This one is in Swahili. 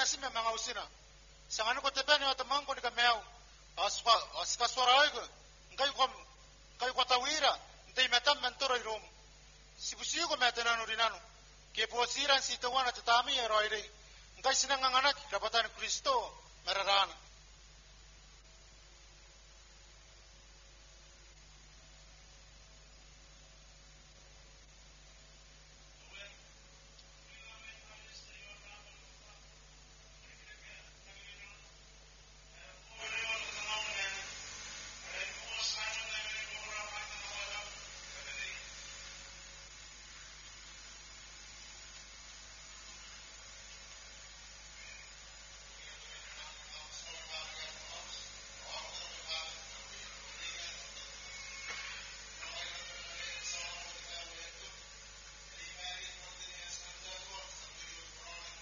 si me manga usina sangani ko tepeni wa tamango ni kameu aska suara oigo ngai ko tawira ndai metam mentoro irom sibusigo metenanu rinanu ke posiran si tawana tatami eroire ngai sinangangana kapatan Kristo merarana